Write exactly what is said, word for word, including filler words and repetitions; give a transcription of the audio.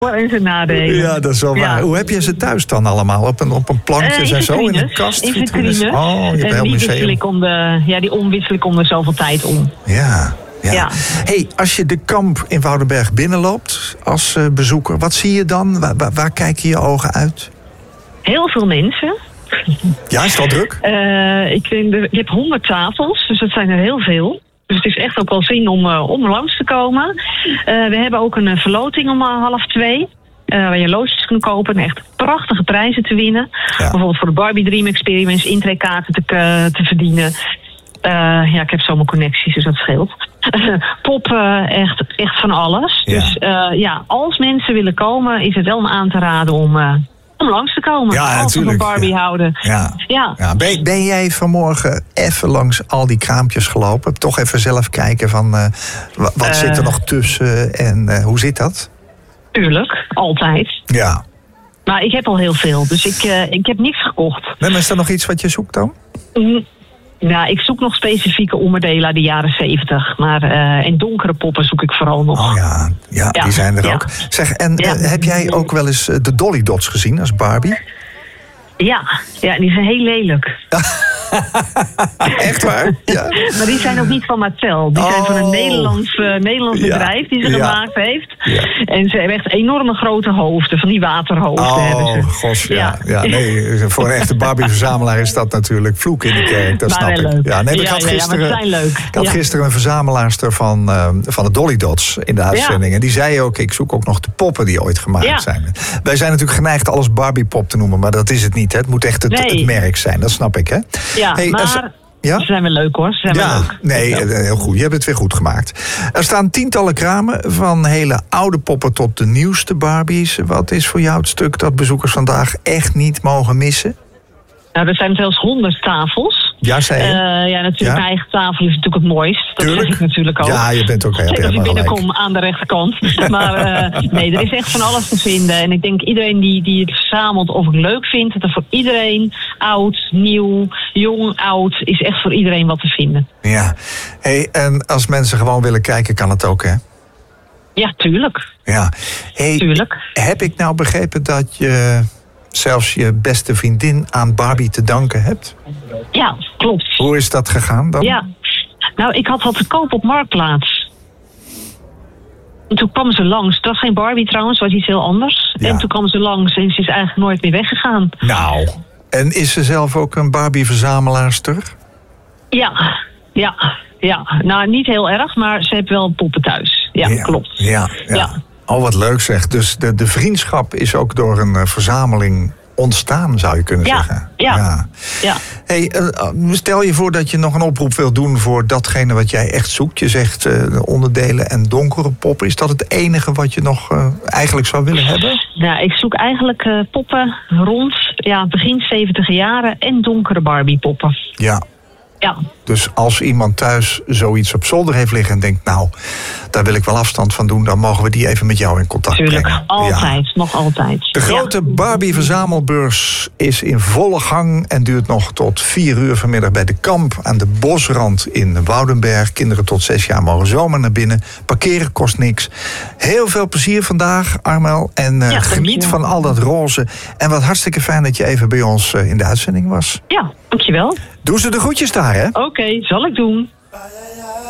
En zijn nadelen. Ja, dat is wel waar. Ja. Hoe heb je ze thuis dan allemaal? Op een, op een plankjes Uh, en zo? In een kast? In vitrines. Oh, je hebt een heel die museum. wissel ik om de, ja, die omwissel ik om de zoveel tijd om. Ja. Ja. Ja. Hey, als je de kamp in Woudenberg binnenloopt als uh, bezoeker, wat zie je dan? Waar, waar, waar kijken je ogen uit? Heel veel mensen. Ja, is het al druk? Uh, ik vind, je hebt honderd tafels, dus dat zijn er heel veel. Dus het is echt ook wel zin om, uh, om langs te komen. Uh, we hebben ook een uh, verloting om uh, half twee. Uh, waar je loodjes kunt kopen en echt prachtige prijzen te winnen. Ja. Bijvoorbeeld voor de Barbie Dream Experience intreekaarten te, uh, te verdienen. Uh, ja, ik heb zomaar connecties, dus dat scheelt. Pop, uh, echt, echt van alles. Ja. Dus uh, ja, als mensen willen komen, is het wel aan te raden om... Uh, om langs te komen. Ja, als we van Barbie ja. houden. Ja. Ja. Ja. Ben, ben jij vanmorgen even langs al die kraampjes gelopen? Toch even zelf kijken van uh, wat uh, zit er nog tussen en uh, hoe zit dat? Tuurlijk, altijd. Ja. Maar ik heb al heel veel, dus ik, uh, ik heb niks gekocht. Nee, maar is er nog iets wat je zoekt dan? Mm. Nou, ik zoek nog specifieke onderdelen uit de jaren zeventig. Maar uh, en donkere poppen zoek ik vooral nog. Oh ja, ja, ja. Die zijn er ja. ook. Zeg, en ja. uh, heb jij ook wel eens de Dolly Dots gezien als Barbie? Ja, ja, die zijn heel lelijk. Echt waar? Ja. Maar die zijn ook niet van Mattel. Die oh. zijn van een Nederlands, uh, Nederlands ja. bedrijf die ze ja. gemaakt heeft. Ja. En ze hebben echt enorme grote hoofden, van die waterhoofden oh, hebben ze. Gos, ja. Ja. ja. Nee, voor een echte Barbie-verzamelaar is dat natuurlijk vloek in de kerk. Dat maar snap ik. Leuk. Ja, nee, ja, ik had ja, gisteren, ja, maar het zijn leuk. Ik had ja. gisteren een verzamelaarster van, uh, van de Dolly Dots in de uitzending. Ja. En die zei ook, ik zoek ook nog de poppen die ooit gemaakt ja. zijn. Wij zijn natuurlijk geneigd alles Barbie-pop te noemen, maar dat is het niet. Hè. Het moet echt het, nee. het merk zijn, dat snap ik. Hè. Ja, hey, maar... Als, Ja? Ze zijn wel leuk hoor. Ze zijn ja, wel leuk. Nee, heel goed. Je hebt het weer goed gemaakt. Er staan tientallen kramen, van hele oude poppen tot de nieuwste Barbies. Wat is voor jou het stuk dat bezoekers vandaag echt niet mogen missen? Nou, er zijn zelfs honderd tafels. Ja, zei je? Uh, ja, natuurlijk, ja? Mijn eigen tafel is natuurlijk het mooist. Dat Tuurlijk. zeg ik natuurlijk ook. Ja, je bent ook helemaal gelijk. Als ik binnenkom aan de rechterkant. Maar uh, nee, er is echt van alles te vinden. En ik denk iedereen die, die het verzamelt of het leuk vindt, dat er voor iedereen, oud, nieuw, jong, oud, is echt voor iedereen wat te vinden. Ja. Hey, en als mensen gewoon willen kijken, kan het ook, hè? Ja, tuurlijk. Ja. Hey, tuurlijk. Heb ik nou begrepen dat je zelfs je beste vriendin aan Barbie te danken hebt? Ja, klopt. Hoe is dat gegaan dan? Ja, nou, ik had wat te koop op Marktplaats. En toen kwam ze langs. Het was geen Barbie trouwens, het was iets heel anders. Ja. En toen kwam ze langs en ze is eigenlijk nooit meer weggegaan. Nou, en is ze zelf ook een Barbie-verzamelaarster? Ja, ja, ja. Nou, niet heel erg, maar ze heeft wel poppen thuis. Ja, ja klopt. Ja, ja. ja. Oh, wat leuk zeg. Dus de, de vriendschap is ook door een uh, verzameling ontstaan, zou je kunnen ja, zeggen. Ja, ja. ja. Hey, uh, stel je voor dat je nog een oproep wilt doen voor datgene wat jij echt zoekt. Je zegt uh, onderdelen en donkere poppen. Is dat het enige wat je nog uh, eigenlijk zou willen hebben? Nou, ik zoek eigenlijk uh, poppen rond ja, begin zeventig jaren en donkere Barbie poppen. Ja. Ja. Dus als iemand thuis zoiets op zolder heeft liggen en denkt, nou, daar wil ik wel afstand van doen, dan mogen we die even met jou in contact Tuurlijk, brengen. Altijd, ja. nog altijd. De grote ja. Barbie-verzamelbeurs is in volle gang en duurt nog tot vier uur vanmiddag bij de Kamp aan de Bosrand in Woudenberg. Kinderen tot zes jaar mogen zomaar naar binnen. Parkeren kost niks. Heel veel plezier vandaag, Armel. En uh, ja, geniet van al dat roze. En wat hartstikke fijn dat je even bij ons uh, in de uitzending was. Ja, dankjewel. Doe ze de groetjes daar, hè? Oké, okay, zal ik doen.